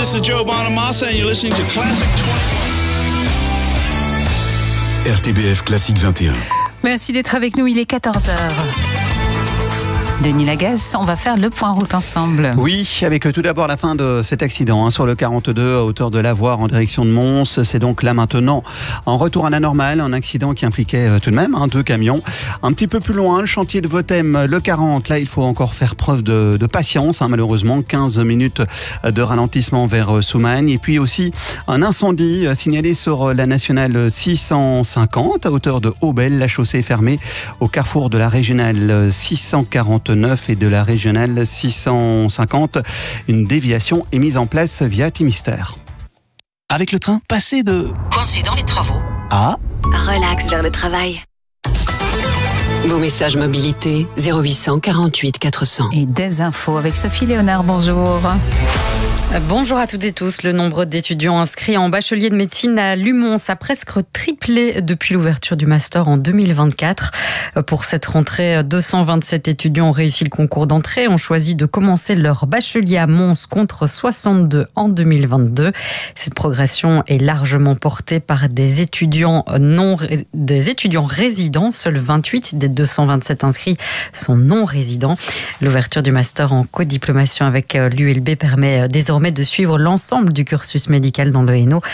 this is Joe Bonamassa and you're listening to Classic 21. RTBF Classique 21. Merci d'être avec nous, il est 14h. Denis Lagasse, on va faire le point route ensemble. Oui, avec tout d'abord la fin de cet accident sur le 42 à hauteur de Lavoire en direction de Mons. C'est donc là maintenant en retour à la normale, un accident qui impliquait tout de même 2 camions. Un petit peu plus loin, le chantier de Votem, le 40, là il faut encore faire preuve de patience, malheureusement 15 minutes de ralentissement vers Soumagne. Et puis aussi un incendie signalé sur la nationale 650 à hauteur de Aubel. La chaussée est fermée au carrefour de la régionale 649 et de la régionale 650. Une déviation est mise en place via Timistère. Avec le train, passez de coincé dans les travaux à relax vers le travail. Vos messages mobilité 0800 48 400. Et des infos avec Sophie Léonard, bonjour. Bonjour à toutes et tous. Le nombre d'étudiants inscrits en bachelier de médecine à Lumons a presque triplé depuis l'ouverture du master en 2024. Pour cette rentrée, 227 étudiants ont réussi le concours d'entrée, ont choisi de commencer leur bachelier à Mons contre 62 en 2022. Cette progression est largement portée par des étudiants résidents. Seuls 28 des 227 inscrits sont non résidents. L'ouverture du master en codiplomation avec l'ULB permet désormais de suivre l'ensemble du cursus médical dans le Hainaut